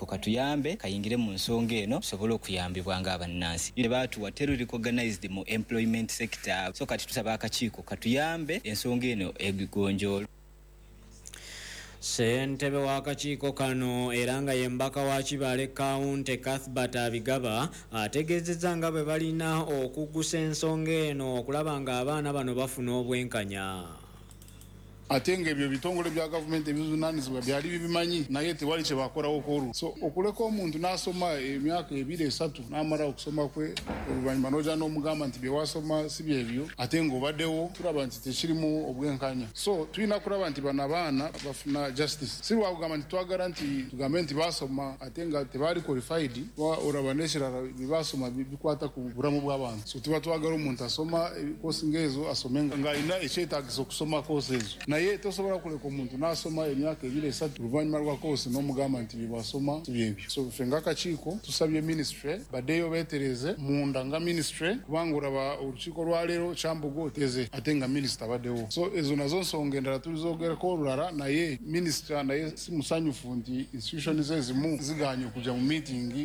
katuyambe kayingire mu nsonga eno tusobole okuyambibwa ng'abannansi. Baatuwa terrorist organized mu employment sector, so kati tusaba akakiiko katuyambe ensonga eno egigonjoola. Ssentebe w'akakiiko kano era nga ye mbaka wa Kibaale County Cuthbert Abigaba ategeezezza nga bwe balina okuggusa ensonga eno okulaba ng'abaana bano bafuna obwenkanya. ate ng'ebyo bitongole bya gavumenti ebivunaanyizibwa byali bibimanyi naye tewali kye bakorawo k'olwo. So okuleka omuntu n'asoma emyaka 2-3 n'amala okusoma kwe oluvannyuma n'ojja n'omugamba nti bye wasoma si byebyo ate ng'obaddewo tulaba nti tekirimu obwenkanya. So tulina kulaba nti bano abaana bafuna justice. Si lwakugamba nti twagala nti tugambe nti basoma ate nga tebaali qualified, olaba n'ekirala bye basoma bikwata ku bulamu bw'abantu. So tuba twagala omuntu asoma koosi ng'ezo asome ng'alina ekyetaagisa okusoma koosi ezo. Naye tosobola kuleka omuntu n'asoma emyaka 2-3 oluvannyuma lwa koosi n'omugamba nti byebasoma si byebyo. So ffe ng'akakiiko tusabye ministry baddeyo beetereze munda nga ministry, kubanga olaba olukiiko lwa leero Kyambogo oteze ate nga minisita abaddewo. So ezo nazo nsonga endala tulizogerako olulala, naye minisita naye si musanyufu nti institutions ezimu ziganye okujja mu meeting.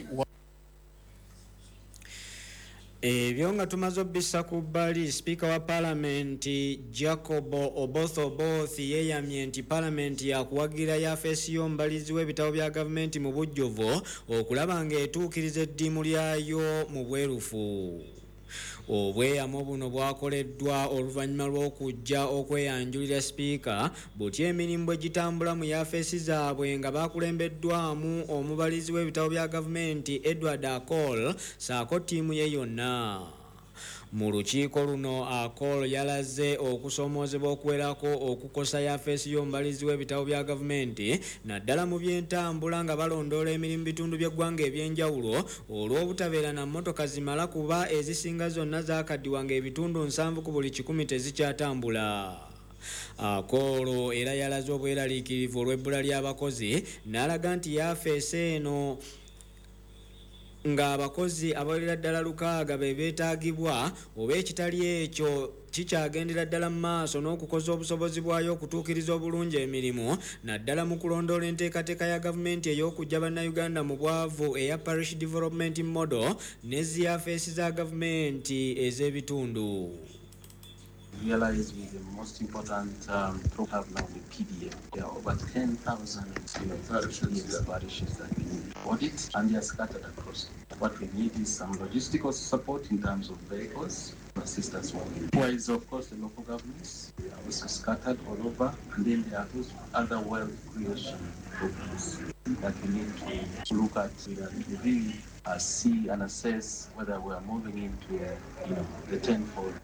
Ebyo nga tumaze obbisa ku bbali, sipiika wa paalamenti Jacob Oboth yeeyamye nti paalamenti yakuwagira yafeesi y'omubalizi w'ebitabo bya gavumenti mu bujjuvu okulaba ng'etuukiriza eddimu lyayo mu bwerufu. Obweyamo buno bwakoleddwa oluvannyuma lw'okujja okweyanjulira sipiika butya emirimu bwe gitambula mu yafeesi zaabwe nga baakulembeddwamu omubalizi w'ebitabo bya gavumenti Edward Akol saako ttiimu ye yonna. Mu lukiiko luno Akol yalaze okusomoozebwa okuwerako okukosa yafeesi y'omubalizi w'ebitabo bya gavumenti naddala mu by'entambula nga balondoola emirimu bitundu by'eggwanga eby'enjawulo olw'obutabeera na mmotoka zimala kuba ezisinga zonna zaakaddiwa ng'ebitundu 7 ku buli 100 tezikyatambula. Akolo era yalaze obweraliikirivu olw'ebbula ly'abakozi n'alaga nti yafeesi eno ng'abakozi abalira ddala 600 be beetaagibwa oba ekitali ekyo kikyagendera ddala mu maaso n'okukoza obusobozi bwayo okutuukiriza obulungi emirimu naddala mu kulondoola enteekateeka ya gavumenti ey'okujja bannayuganda mu bwavu eya Parish Development Model n'eziyafeesi za gavumenti ez'ebitundu. Realize with the most important program now the PDF. There are over 10,000 parishes that we need to audit and they are scattered across. What we need is some logistical support in terms of vehicles to assist us all. Whereas of course the local governments, they are also scattered all over, and then there are those other wealth creation programs that we need to look at to really see and assess whether we are moving into the tenfold.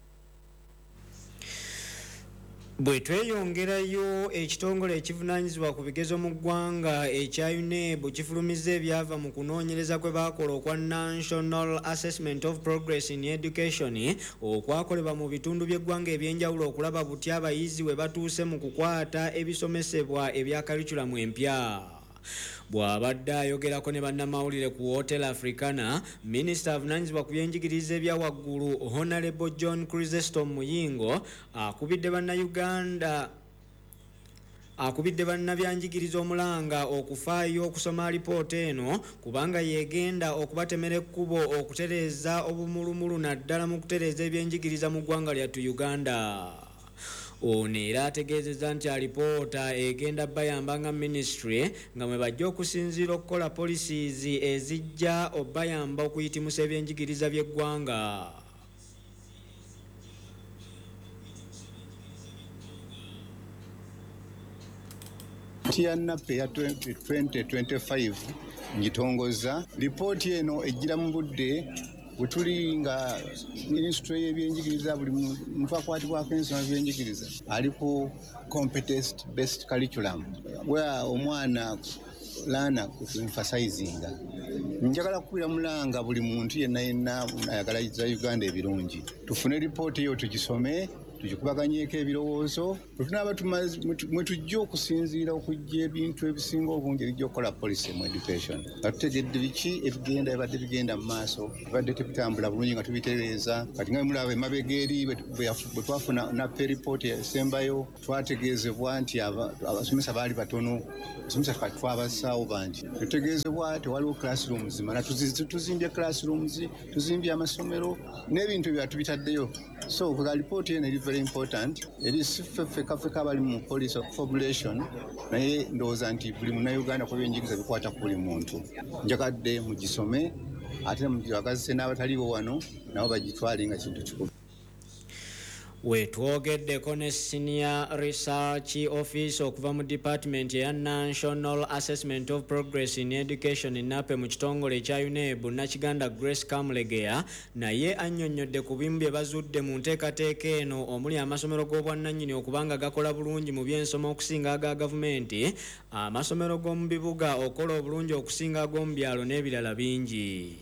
Bwe tweyongerayo ekitongole ekivunaanyizibwa ku bigezo mu ggwanga ekya UNEB kifulumizza ebyava mu kunoonyereza kwe baakola okwa National Assessment of Progress in Education okwakolebwa mu bitundu by'eggwanga ebyenjawulo okulaba butya abayizi we batuuse mu kukwata ebisomesebwa ebya curriculum empya. Bw'abadde ayogerako ne bannamawulire ku Hotel Africana, minisita avunaanyizibwa ku byenjigiriza ebya waggulu Honorable John Chrysostom Muyingo akubidde bannabyanjigiriza omulanga okufaayo okusoma alipoota eno kubanga yeegenda okubatemera ekkubo okutereeza obumulumulu naddala mu kutereeza ebyenjigiriza mu ggwanga lyattu Uganda. Ono era ategeezezza nti alipoota egenda bayamba nga ministry nga mwe bajja okusinziira okukola policies ezijja obayamba okuyitimusa ebyenjigiriza by'eggwanga. TNP ya 2025 ngitongoza lipooti eno ejjira mu budde butuli nga ministry y'ebyenjigiriza buli muntu akwatibwako ensonga z'ebyenjigiriza ali ku competence based curriculum where omwana lana emphasizinga. Njagala kukwira mulanga buli muntu yenna ayagala za Uganda ebirungi tufune lipooti eyo tugisome tugikubaganyeko ebirowoozo bwetunaba mwe tujja okusinziira okujja ebintu ebisinga obungi ebijja okukola policy mu education nga tutegedde biki ebigenda ebadde bigenda mu maaso ebadde tebitambula bulungi nga tubitereeza kati nga mulaba emabega eri bwe twafuna nape ripooti esembayo twategeezebwa nti abasomesa baali batono abasomesa kati twabasaawo bangi tutegeezebwa tewaliwo classroom zimala tuzimbye classrooms tuzimbye amasomero n'ebintu ebyo tubitaddeyo so nga ripooti eno eri very important eri ffeffeka abali mu police population naye ndowooza nti buli munnayuganda ku byenjigiriza bikwata ku buli muntu njagadde mugisome ate mugibagazise n'abataliwo wano nabo bagitwale nga kintu kikulu. Wetwogeddeko ne Senior Research Office okuva mu Department ya National Assessment of Progress in Education NAPE mu kitongole ekya UNEB Nakiganda Grace Kamulegeya naye annyonnyodde ku bimu bye bazudde mu nteekateeka eno omuli amasomero g'obwannannyini okubanga gakola bulungi mu by'ensoma okusinga aga gavumenti, amasomero g'omu bibuga okola obulungi okusinga ag'omu byalo n'ebirala bingi.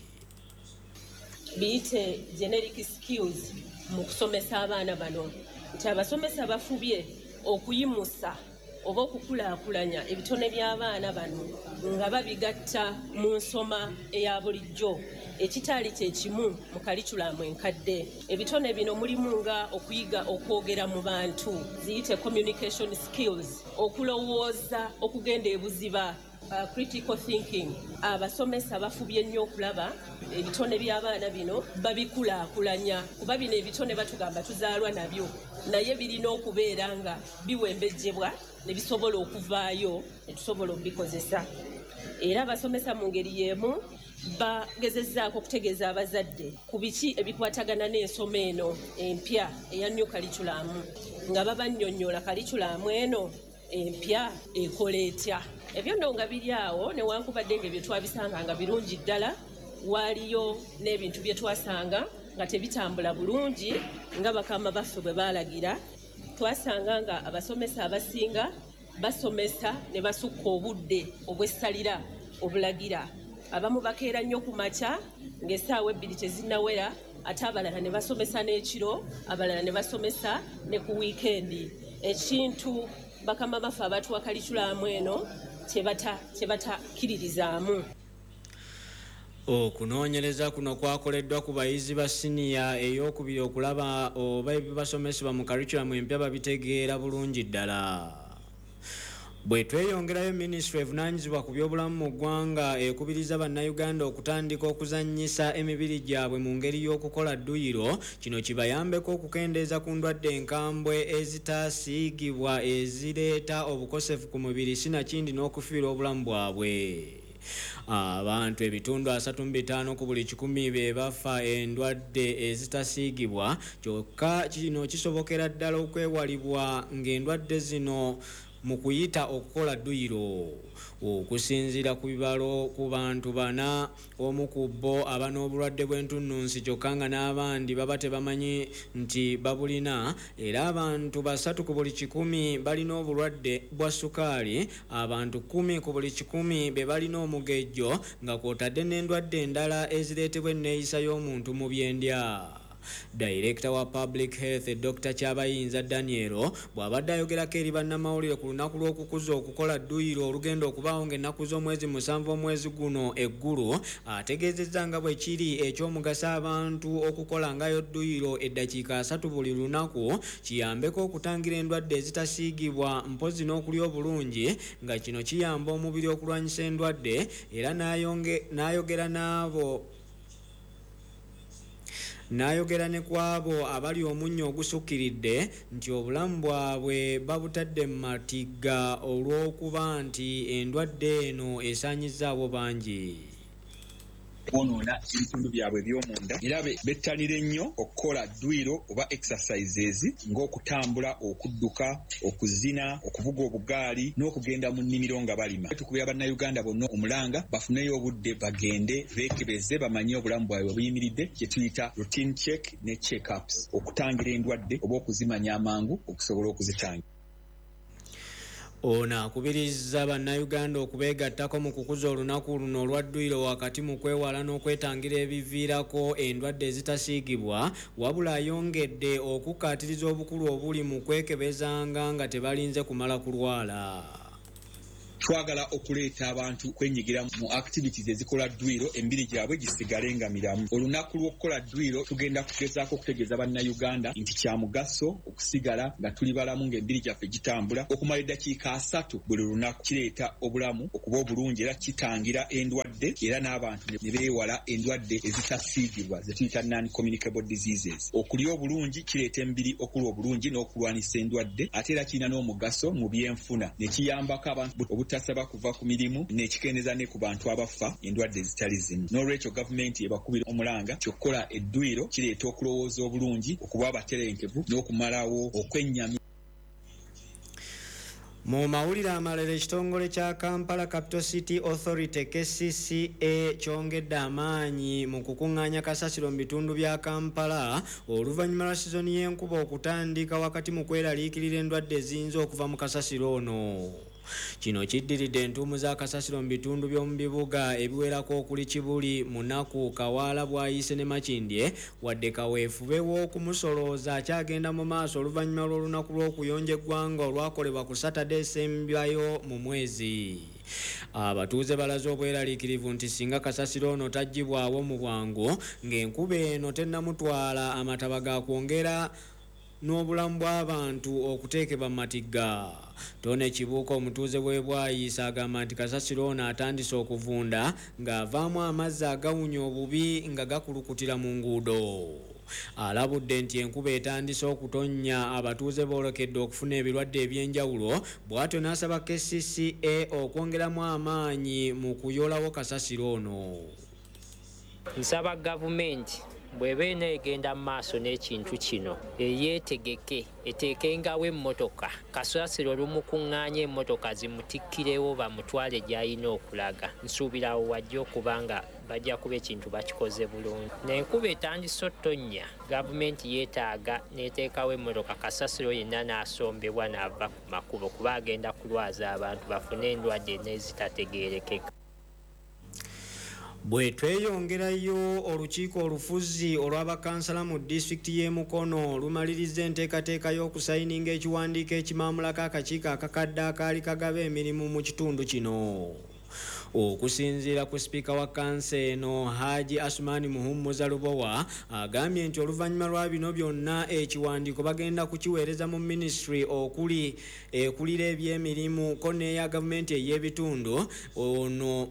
Biyite generic skills mu kusomesa abaana bano nti abasomesa bafubye okuyimusa oba okukulaakulanya ebitone by'abaana bano nga babigatta mu nsoma eya bulijjo ekitaali kye kimu mu kalikulamu enkadde. Ebitone bino mulimu nga okuyiga okwogera mu bantu, ziyite communication skills, okulowooza okugenda ebuziba, critical thinking. Abasomesa bafubye nnyo okulaba ebitone by'abaana bino babikulaakulanya kuba bino ebitone batugamba tuzaalwa nabyo naye birina okubeera nga biwembejjebwa ne bisobola okuvaayo ne tusobola okubikozesa. Era abasomesa mu ngeri y'emu bagezezzaako okutegeeza abazadde ku biki ebikwatagana n'ensoma eno empya eya new curriculum nga babannyonnyola curriculum eno empya ekola etya. Ebyo nno nga biri awo newankubadde nga ebyo twabisanga nga birungi ddala, waliyo n'ebintu bye twasanga nga tebitambula bulungi nga bakama baffe bwe baalagira. Twasanga nga abasomesa abasinga basomesa ne basukka obudde obwessalira obulagira. Abamu bakeera nnyo ku makya ng'essaawa ebbiri tezinnawera, ate abalala ne basomesa n'ekiro, abalala ne basomesa ne ku wiikendi. Ekintu bakama baffe abatuwa kalikulamu eno kyebatakkiririzaamu. Okunoonyereza kuno kwakoleddwa ku bayizi ba siniya ey'okubiri okulaba oba ebibasomesebwa mu curriculum empya babitegeera bulungi ddala. Bwe tweyongerayo, Ministry evunaanyizibwa ku by'obulamu mu ggwanga ekubiriza bannayuganda okutandika okuzannyisa emibiri gyabwe mu ngeri y'okukola dduyiro. Kino kibayambeko okukendeeza ku ndwadde enkambwe ezitaasiigibwa ezireeta obukosefu ku mubiri sinakindi n'okufiirwa obulamu bwabwe. Abantu ebitundu 35 ku buli 100 be bafa endwadde ezitasiigibwa, kyokka kino kisobokera ddala okwewalibwa ng'endwadde zino mu kuyita okukola dduyiro. Okusinziira ku bibalo ku bantu 4 omu ku bo aba n'obulwadde bw'entunnunsi kyokka nga n'abandi baba tebamanyi nti babulina, era abantu 3 ku buli 100 balina obulwadde bwa sukaali, abantu 10 ku buli 100 be balina omugejjo, nga kw'otadde n'endwadde endala ezireetebwa enneeyisa y'omuntu mu byendya. Director wa Public Health Dr. Kyabayinza Daniel bw'abadde ayogerako eri bannamawulire ku lunaku lw'okukuza okukola dduyiro olugenda okubaawo ng'ennaku z'omwezi 7 omwezi guno eggulu, ategeezezza nga bwe kiri eky'omugaso abantu okukola ngayo dduyiro eddakiika 3 buli lunaku kiyambeko okutangira endwadde ezitasiigibwa mpozi n'okulya obulungi, nga kino kiyamba omubiri okulwanyisa endwadde. Era n'ayogera ne ku abo abali omunnyo ogusukkiridde nti obulamu bwabwe babutadde mu matigga olw'okuba nti endwadde eno esaanyizza abo bangi. Bonoona ebitundu byabwe eby'omunda era bettanira ennyo okukola dduyiro oba exercises ng'okutambula, okudduka, okuzina, okuvuga obugaali n'okugenda mu nnimiro nga balima. Tukubira bannayuganda bonna omulanga bafuneyo obudde bagende beekebeze bamanye obulamu bwabwe buyimiridde, kye tuyita routine check ne check-ups, okutangira endwadde oba okuzimanya amangu okusobola okuzitangira. Ono akubiriza bannayuganda okubeegattako mu kukuza olunaku luno olwadduyiro wakati mu kwewala n'okwetangira ebiviirako endwadde ezitasiigibwa, wabula ayongedde okukkaatiriza obukulu obuli mu kwekebezanga nga tebalinze kumala kulwala. Twagala okuleeta abantu kwenyigira mu activities ezikola ddwiro embiri gyabwe gisigale nga miramu. Olunaku lw'okukola ddwiro tugenda kugezaako okutegeeza bannayuganda nti kya mugaso okusigala nga tuli balamu ng'embiri gyaffe gitambula okumala eddakiika 3 buli lunaku. Kireeta obulamu okuba obulungi era kitangira endwadde era n'abantu ne beewala endwadde ezitasiigibwa ze tuyita non-communicable diseases. Okulya obulungi kireeta embiri okula obulungi n'okulwanisa endwadde ate era kirina n'omugaso mu byenfuna ne kiyambako abantu obutasaba kuva ku mirimu n'ekikendeza ne ku bantu abafa endwadde ezitali zimu. N'olwekyo gavumenti ebakubira omulanga kyokkola eddwiro kireeta okulowooza obulungi okuba abaterenkevu n'okumalawo okwennyamya. Mu mawulire amalala ekitongole kya Kampala Capital City Authority KCCA kyongedde amaanyi mu kukuŋŋaanya kasasiro mu bitundu bya Kampala oluvannyuma lwa sizoni y'enkuba okutandika wakati mu kweraliikirira endwadde eziyinza okuva mu kasasiro ono. Kino kiddiridde entuumu za kasasiro mu bitundu by'omu bibuga ebiwerako okuli Kibuli, Munaku, Kawaala, Bwayise ne Makindye, wadde kaweefube w'okumusolooza akyagenda mu maaso oluvannyuma lw'olunaku lw'okuyonja eggwanga olwakolebwa ku Saturday esembyayo mu mwezi. Abatuuze balaze obweraliikirivu nti singa kasasiro ono taggibwawo mu bwangu ng'enkuba eno tennamutwala amataba ga kwongera n'obulamu bw'abantu okuteekebwa mu matigga. Tone Kibuuka omutuuze w'e Bwayise agamba nti kasasiro ono atandise okuvunda ng'avaamu amazzi agawunya obubi nga gakulukutira mu nguudo. Alabudde nti enkuba etandise okutonnya abatuuze boolekedde okufuna ebirwadde eby'enjawulo, bw'atyo n'asaba KCCA okwongeramu amaanyi mu kuyolawo kasasiro ono. Nsaba gavumenti bw'eba eneegenda mu maaso n'ekintu kino eyeetegeke eteekengawo emmotoka kasasiro olumukuŋŋaanya emmotoka zimutikkirewo bamutwale gy'alina okulaga. Nsuubirawo wajja okuba nga bajja kuba ekintu bakikoze bulungi. N'enkuba etandise otonnya gavumenti yeetaaga n'eteekawo emmotoka kasasiro yenna n'asombebwa n'ava ku makubo kuba agenda kulwaza abantu bafune endwadde n'ezitategeerekeka. Bwe tweyongerayo olukiiko olufuzi olw'abakansala mu disitulikiti y'e Mukono lumaliriza enteekateeka y'okusayininga ekiwandiiko ekimaamulako akakiiko akakadde akaali kagaba emirimu mu kitundu kino. Okusinziira ku sipiika wa kansa eno Haji Asumani Muhummuza Lubowa agambye nti oluvannyuma lwa bino byonna ekiwandiiko bagenda kukiweereza mu minisitule okuli ekulira eby'emirimu ko n'eya gavumenti ey'ebitundu. Ono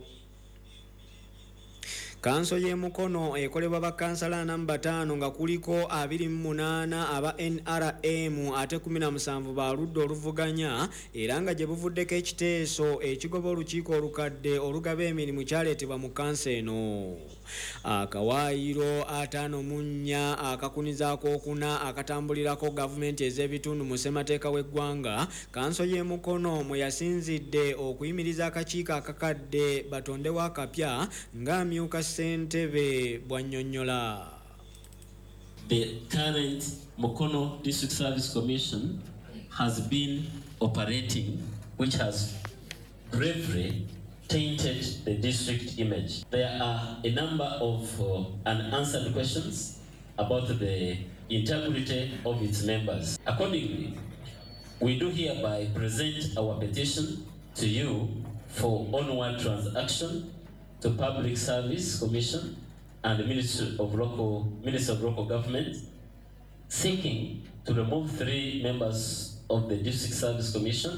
Kanso y'e Mukono ekolebwa bakansala namba 5 nga kuliko 28 aba NRM ate 17 ba ludda oluvuganya era nga gye buvuddeko ekiteeso ekigoba olukiiko olukadde olugaba emirimu kyaleetebwa mu kansa eno. Akawaayiro 54 akakunizaako okuna akatambulirako gavumenti ez'ebitundu mu ssemateeka w'eggwanga, kanso y'e Mukono mwe yasinzidde okuyimiriza akakiiko akakadde batondewo akapya ng'amyuka Ssentebe bw'annyonnyola. The current Mukono District Service Commission has been operating, which has gravely tainted the district image. There are a number of unanswered questions about the integrity of its members. Accordingly, we do hereby present our petition to you for onward transaction to Public Service Commission and the Ministry of Local Government, seeking to remove 3 members of the District Service Commission.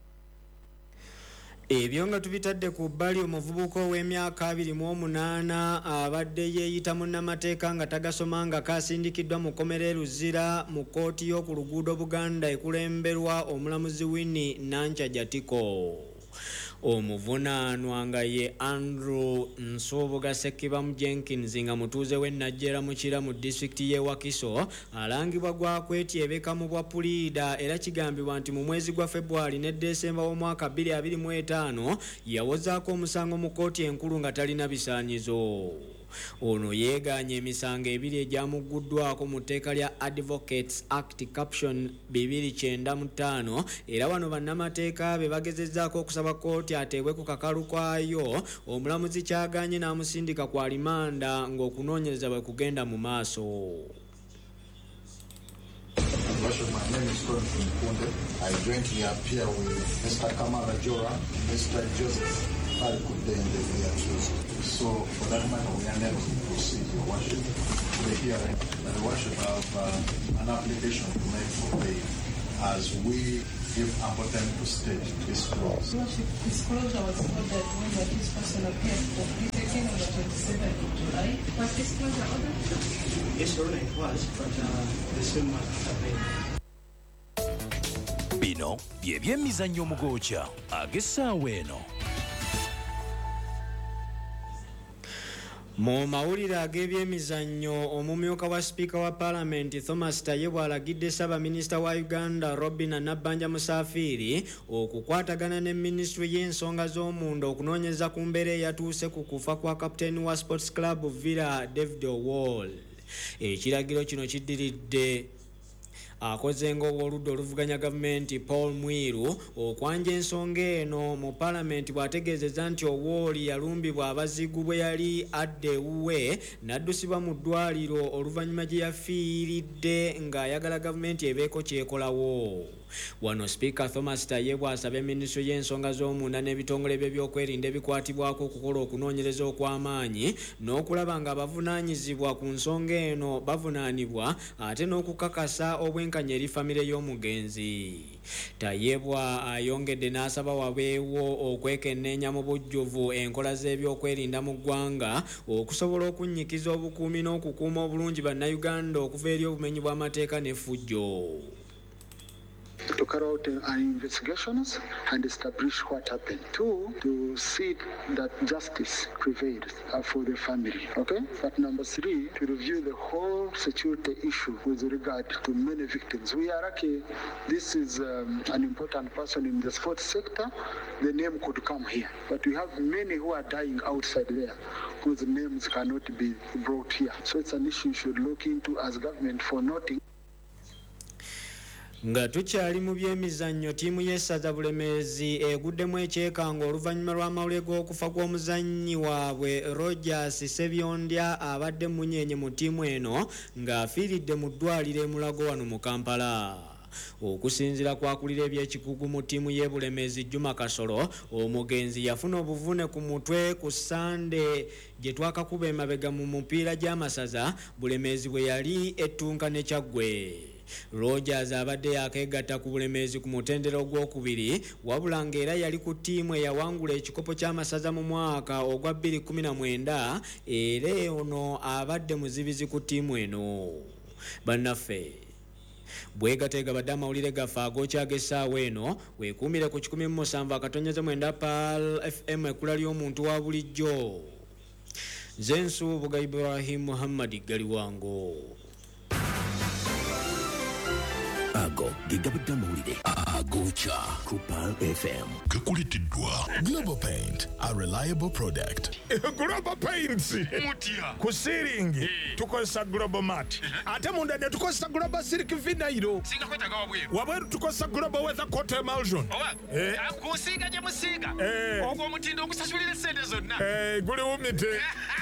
Ebyo nga tubitadde ku bbali omuvubuka ow'emyaka 28 abadde yeeyita munnamateeka nga tagasoma nga kasindikiddwa mu kkomera Luzira mu kkooti y'oku luguudo Buganda ekulemberwa omulamuzi Winnie Nankyajatiko. Omuvunaanwa nga ye Andrew Nsubuga Sekibamu Jenkins nga mutuuze w'e Najjera Mukira mu disitulikiti y'e Wakiso alangibwa gwa kwetyebeka mu bwa puliida era kigambibwa nti mu mwezi gwa February ne Desemba w'omwaka 2025 yawozaako omusango mu kkooti enkulu nga talina bisaanyizo. ono yeeganye emisango ebiri egyamuguddwako mu tteeka lya Advocates Act Caption 295 era wano bannamateeka be bagezezzaako okusaba kkooti ateebwe ku kakalu kwayo omulamuzi kyaganye n'amusindika kwa limanda ng'okunoonyereza bwe kugenda mu maaso. My name is Tony Kunde. I jointly appear with Mr. Kamara Jora, Mr. Joseph Alkude, and the accused. So, for that matter, we are never going to proceed, Your Worship. We're hearing that the Worship have an application to make for bail as we give ample time to state this clause. Worship, disclosure was ordered when the accused person appeared for plea taken on the 27th of July. Was disclosure ordered? Yes, Your Honor, it was, but the same was happened. Bino bye by'emizannyo omugoocha ag'essaawa eno. Mu mawulire ag'ebyemizannyo omumyuka wa sipiika wa paalamenti Thomas Tayebwa alagidde Ssaabaminisita wa Uganda Robinah Nabbanja Musafiri okukwatagana ne minisitule y'ensonga z'omunda okunoonyeza ku mbeera eyatuuse ku kufa kwa kapiteeni wa Sports Club Villa David Owol. Ekiragiro kino kiddiridde akoze ng'oludda oluvuganya gavumenti Paul Mwiru okwanja ensonga eno mu paalamenti bw'ategeezezza nti Owooli yalumbibwa abazigu bwe yali adda ewuwe n'addusibwa mu ddwaliro oluvannyuma gye yafiiridde ng'ayagala gavumenti ebeeko kyekolawo. Wano Speaker Thomas Tayebwa asabye minisitule y'ensonga z'omunda n'ebitongole by'ebyokwerinda ebikwatibwako okukola okunoonyereza okw'amaanyi n'okulaba nga abavunaanyizibwa ku nsonga eno bavunaanibwa ate n'okukakasa obwenkanya eri famire y'omugenzi. Tayebwa ayongedde n'asaba wabeewo okwekenneenya mu bujjuvu enkola z'ebyokwerinda mu ggwanga okusobola okunnyikiza obukuumi n'okukuuma obulungi bannayuganda okuva eri obumenyi bw'amateeka n'effujjo. To carry out investigations and establish what happened. Two, to see that justice prevails for the family. Okay? But number three, to review the whole security issue with regard to many victims. We are lucky this is an important person in the sports sector. The name could come here. But we have many who are dying outside there whose names cannot be brought here. So it's an issue you should look into as government for noting. Nga tukyali mu by'emizannyo ttiimu y'essaza Bulemeezi eguddemu ekyekango oluvannyuma lw'amawulire g'okufa gw'omuzannyi waabwe Rogers Sebyondya abadde munyenye mu ttiimu eno ng'afiiridde mu ddwaliro e Mulago wano mu Kampala. Okusinziira kwakulira eby'ekikugu mu ttiimu y'e Bulemeezi Juma Kasolo, omugenzi yafuna obuvune ku mutwe ku Sande gye twakakuba emabega mu mupiira gy'amasaza Bulemeezi bwe yali ettunka ne Kyaggwe. Rogers abadde yakeegatta ku Bulemeezi ku mutendera ogwokubiri wabula ng'era yali ku ttiimu eyawangula ekikopo ky'amasaza mu mwaka ogwa 2019 era ono abadde muzibizi ku ttiimu eno. Bannaffe bwegateega badde amawulire gaffe ag'okyag'essaawa eno weekuumire ku 17.9 PAL FM ekkula ly'omuntu wa bulijjo. Nze Nsuubuga Ibrahim Muhammad Galiwango. Ago gigabudde amawulire agoocha ku PAL FM. Gakulitiddwa Global Paint, a reliable product. Global Paints mutia ku ceiling tukozesa Global Mat ate munda ne tukozesa Global Silk Vinyl singa kwetaga wabweru tukozesa Global Weather Coat Emulsion kusinga gye musiga ogwo omutindo okusasulira sente zonna guli wumite.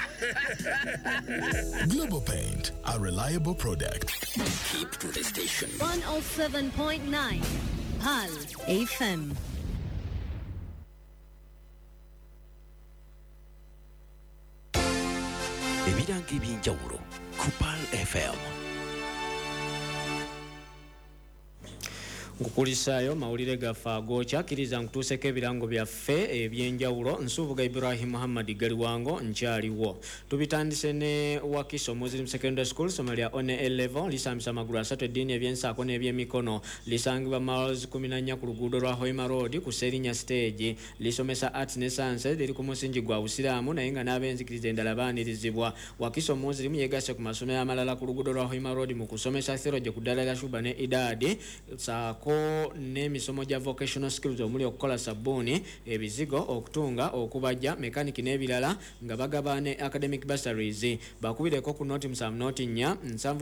Global Paint, a reliable product. Keep to the station. 107.9 PAL FM. Ebiranga eby'enjawulo ku PAL FM. Nkukulisaayo mawulire gaffe agoocha akkiriza nkutuuseko ebirango byaffe ebyenjawulo. Nsuubuga Ibrahim Muhammad Galiwango nkyaliwo. Tubitandise ne Wakiso Muslim Secondary School somo lya one A-level lisambisa amagulu asatu eddiini eby'ensaako n'ebyemikono lisangibwa miles 14 ku luguudo lwa Hoima Road ku Serinya Stage lisomesa arts ne science liri ku musingi gwa Busiraamu naye nga n'ab'enzikiriza endala baanirizibwa. Wakiso Muslim yegasse ku masomero amalala ku luguudo lwa Hoima Road mu kusomesa theology ku ddala lya Shuba ne Idadi saako ko n'emisomo gya vocational skills omuli okukola sabbuuni ebizigo okutunga okubajja mekaniki n'ebirala nga bagaba ne academic bursaries bakubireko ku noti 7 noti 4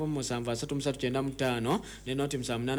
77395 ne noti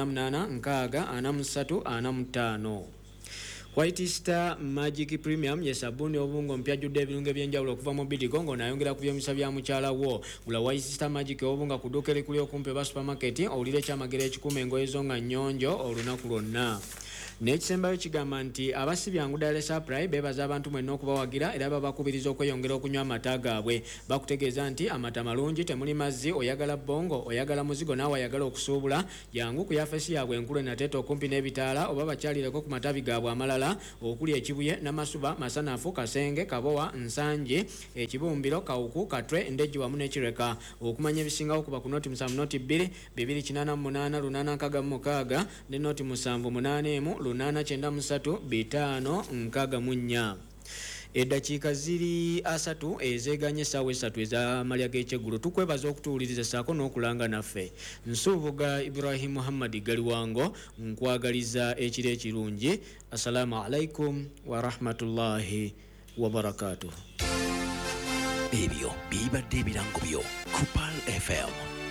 788 White Star Magic Premium ye sabuni obungo mpya judde ebirungo ebyenjawulo okuva mu Bidiko ngo nayongera ku byemisa bya mukyala wo gula White Star Magic obunga ku duka erikuli okumpe ba supermarket owulire kyamagere ekikume engoye zo nga nnyonjo olunaku lwonna. N'ekisembayo kigamba nti abasibyangu Dar Supply bebaza abantu mwenna okubawagira era babakubiriza okweyongera okunywa amata gaabwe bakutegeeza nti amata malungi temuli mazzi oyagala bongo oyagala muzigo naawe ayagala okusuubula jangu ku yafesi yaabwe enkulu enateeta okumpi n'ebitaala oba bakyalireko ku matabi gaabwe amalala okuli ekibuye n'amasuba masanafu kasenge kabowa nsanje ekibumbiro kawuku katwe ndeji wamu n'ekireka okumanya ebisingawo kuba ku noti 7 noti 2 288 866 ne noti 781 893 Edakiika ziri asatu ezeganye sawa esatu ez'amalya g'ekyeggulo tukwebaza okutuwuliriza saako n'okulanga naffe nsuubuga Ibrahim Muhammad Galiwango nkwagaliza ekiro ekirungi assalamu alaikum wa rahmatullahi wa barakatuh. Ebyo bibadde ebirango byo ku Pal FM